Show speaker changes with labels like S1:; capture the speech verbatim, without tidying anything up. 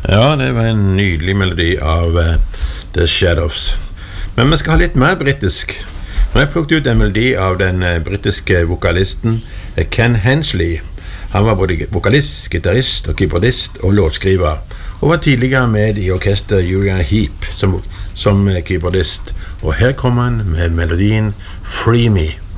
S1: Ja, det var en nydelig melodi av uh, The Shadows. Men vi skal ha litt mer britisk. Nå har jeg plukket ut en melodi av den uh, britiske vokalisten uh, Ken Hensley. Han var både vokalist, gitarist og keyboardist og låtskriver, og var tidligere med i orkester Uriah Heep som, som uh, keyboardist. Og her kommer han med melodien Free Me.